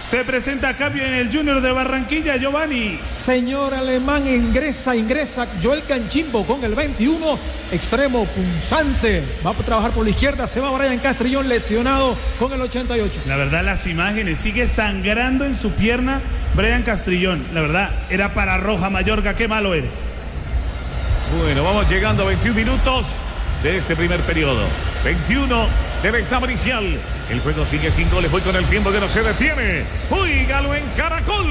Se presenta cambio en el Junior de Barranquilla, Giovanni. Señor Alemán, ingresa Joel Canchimbo con el 21, extremo punzante. Va a trabajar por la izquierda, se va Brian Castrillón lesionado con el 88. La verdad, las imágenes, sigue sangrando en su pierna Brian Castrillón. La verdad, era para roja, Mayorga, qué malo eres. Bueno, vamos llegando a 21 minutos de este primer periodo. 21 de ventaja inicial. El juego sigue sin goles. Voy con el tiempo que no se detiene. ¡Uy, Galo en Caracol!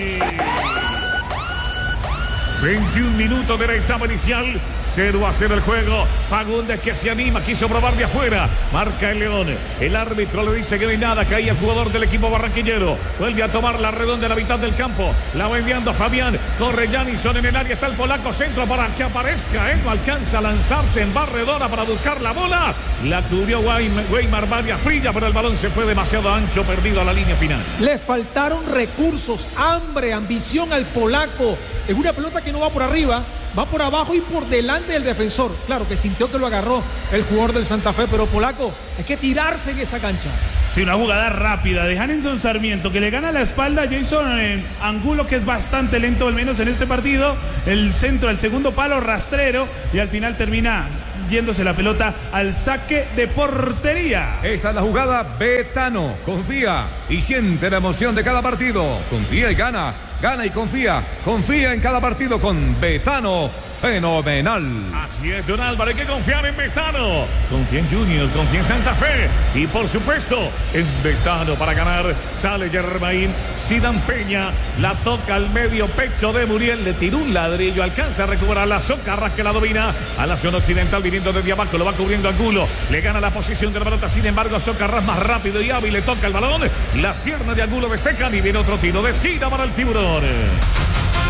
21 minutos de la etapa inicial. 0-0 el juego. Fagundes que se anima, quiso probar de afuera. Marca el León. El árbitro le dice que no hay nada. Caía el jugador del equipo barranquillero. Vuelve a tomar la redonda en la mitad del campo. La va enviando a Fabián. Corre Janison en el área. Está el polaco centro para que aparezca. No alcanza a lanzarse en barredora para buscar la bola. La cubrió Weimar Varias Prilla, pero el balón se fue demasiado ancho, perdido a la línea final. Le faltaron recursos, hambre, ambición al polaco. Es una pelota que no va por arriba, va por abajo y por delante del defensor. Claro que sintió que lo agarró el jugador del Santa Fe, pero polaco, hay que tirarse en esa cancha. Sí, una jugada rápida de Hanenson Sarmiento, que le gana la espalda a Jason Angulo, que es bastante lento, al menos en este partido. El centro, el segundo palo rastrero, y al final termina yéndose la pelota al saque de portería. Esta es la jugada. Betano confía y siente la emoción de cada partido. Confía y gana. Gana y confía. Confía en cada partido con Betano. Fenomenal. Así es, Don Álvaro, hay que confiar en Betano. Confía en Junior, confía en Santa Fe. Y por supuesto, en Betano para ganar. Sale Germain, Zidane Peña. La toca al medio pecho de Muriel. Le tiró un ladrillo, alcanza a recuperar la Socarrás, que la domina. A la zona occidental, viniendo desde abajo, lo va cubriendo Angulo. Le gana la posición de la pelota, sin embargo, Socarrás más rápido y hábil. Le toca el balón. Las piernas de Angulo despejan y viene otro tiro de esquina para el Tiburón.